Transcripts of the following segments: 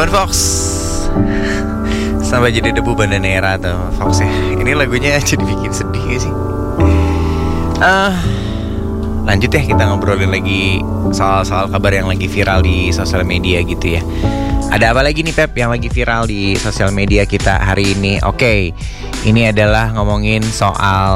Teman Fox, sampai jadi debu bandanera tuh Fox ya. Ini lagunya jadi bikin sedih gak sih? Lanjut ya, kita ngobrolin lagi soal kabar yang lagi viral di sosial media gitu ya. Ada apa lagi nih Pep yang lagi viral di sosial media kita hari ini? Oke, ini adalah ngomongin soal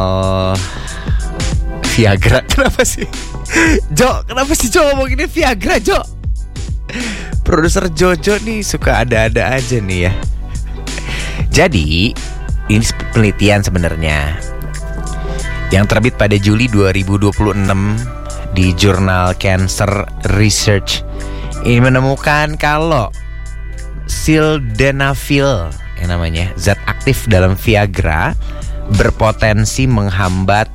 Viagra. Kenapa sih? Kenapa sih ngomonginnya Viagra, Jo? Produser Jojo nih suka ada-ada aja nih ya. Jadi, ini penelitian sebenarnya yang terbit pada Juli 2026 di jurnal Cancer Research. Ini menemukan kalau sildenafil yang namanya zat aktif dalam Viagra berpotensi menghambat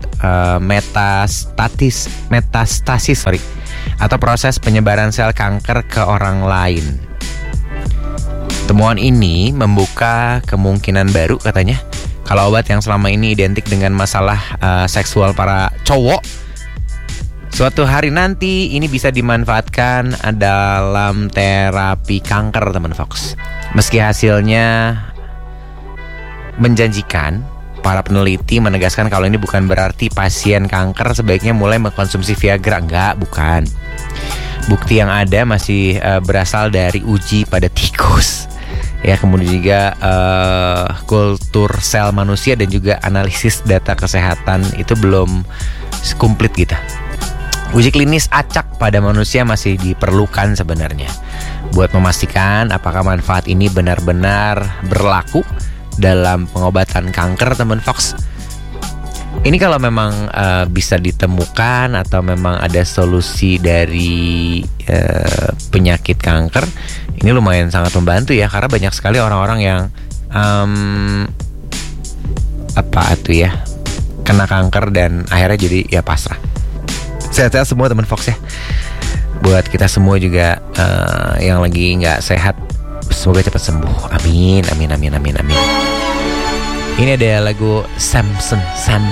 metastasis atau proses penyebaran sel kanker ke orang lain. Temuan ini membuka kemungkinan baru katanya kalau obat yang selama ini identik dengan masalah seksual para cowok suatu hari nanti ini bisa dimanfaatkan dalam terapi kanker, teman Fox. Meski hasilnya menjanjikan, para peneliti menegaskan kalau ini bukan berarti pasien kanker sebaiknya mulai mengkonsumsi Viagra. Enggak, bukan. Bukti yang ada masih berasal dari uji pada tikus. Ya, kemudian juga kultur sel manusia dan juga analisis data kesehatan itu belum komplit gitu. Uji klinis acak pada manusia masih diperlukan sebenarnya buat memastikan apakah manfaat ini benar-benar berlaku dalam pengobatan kanker, teman Fox. Ini kalau memang bisa ditemukan atau memang ada solusi dari penyakit kanker, ini lumayan sangat membantu ya, karena banyak sekali orang-orang yang kena kanker dan akhirnya jadi ya pasrah. Sehat-sehat semua, teman Fox ya. Buat kita semua juga yang lagi nggak sehat, semoga cepat sembuh. Amin, amin, amin, amin, amin. Ini ada lagu Samson.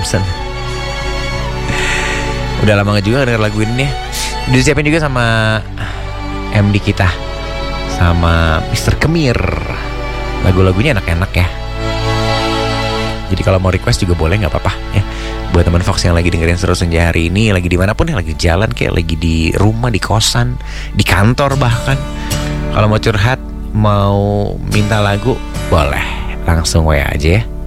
Udah lama gak juga denger lagu ini nih. Udah disiapin juga sama MD kita, sama Mr. Kemir. Lagu-lagunya enak-enak ya. Jadi kalau mau request juga boleh, gak apa-apa ya. Buat teman Fox yang lagi dengerin Seru Senja hari ini, lagi dimanapun ya, lagi jalan kayak lagi di rumah, di kosan, di kantor bahkan. Kalau mau curhat, mau minta lagu, boleh langsung WA aja ya.